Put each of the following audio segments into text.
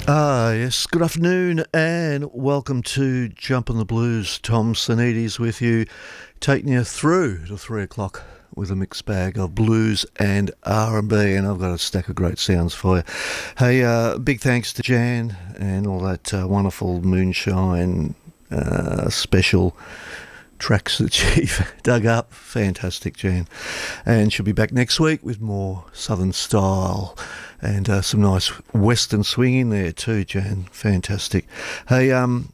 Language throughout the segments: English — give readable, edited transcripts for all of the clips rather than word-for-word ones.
Yes, good afternoon and welcome to Jump on the Blues. Tom Sanides with you, taking you through to 3 o'clock with a mixed bag of blues and R&B, and I've got a stack of great sounds for you. Hey, big thanks to Jan and all that wonderful moonshine special tracks that she've dug up. Fantastic, Jan. And she'll be back next week with more Southern style and some nice Western swing in there too, Jan. Fantastic. Hey,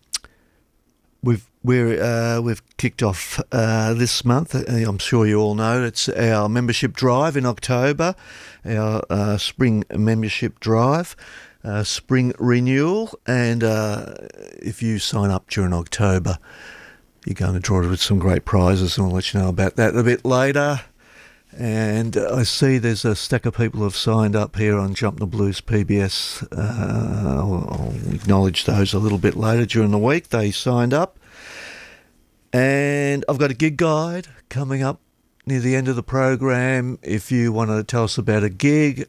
we've kicked off this month. I'm sure you all know it's our membership drive in October, our spring membership drive. Spring renewal, and if you sign up during October, you're going to draw with some great prizes, and I'll let you know about that a bit later. And I see there's a stack of people who have signed up here on Jump the Blues PBS. I'll acknowledge those a little bit later during the week. They signed up. And I've got a gig guide coming up near the end of the program. If you want to tell us about a gig,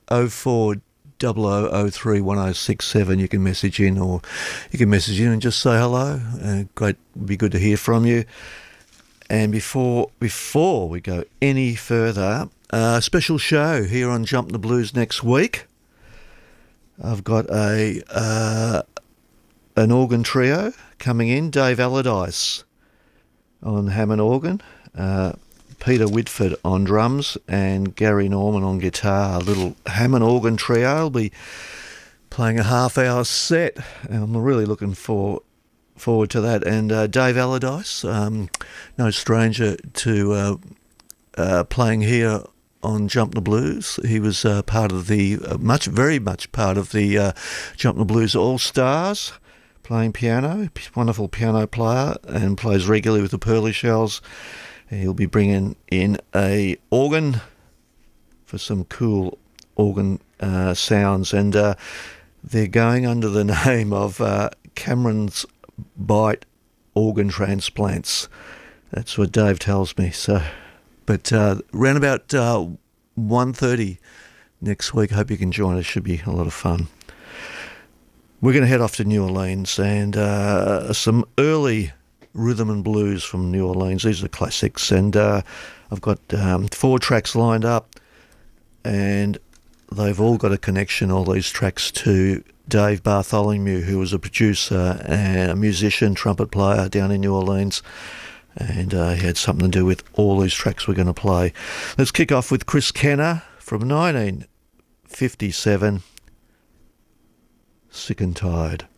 0400031067, you can message in, or you can message in and just say hello. Great, be good to hear from you. And before we go any further, a special show here on Jump the Blues next week. I've got an organ trio coming in. Dave Allardyce on Hammond organ, Peter Whitford on drums, and Gary Norman on guitar. A little Hammond organ trio. I'll be playing a half-hour set. I'm really looking forward to that. And Dave Allardyce, no stranger to playing here on Jump the Blues. He was part of the very much part of the Jump the Blues All Stars, playing piano. Wonderful piano player, and plays regularly with the Pearly Shells. He'll be bringing in a organ for some cool organ sounds, and they're going under the name of Cameron's Bite Organ Transplants. That's what Dave tells me. So, but round about 1:30 next week, I hope you can join us. Should be a lot of fun. We're going to head off to New Orleans, and some early rhythm and blues from New Orleans. These are classics, and I've got 4 tracks lined up, and they've all got a connection, all these tracks, to Dave Bartholomew, who was a producer and a musician, trumpet player down in New Orleans, and he had something to do with all these tracks we're going to play. Let's kick off with Chris Kenner from 1957, Sick and Tired.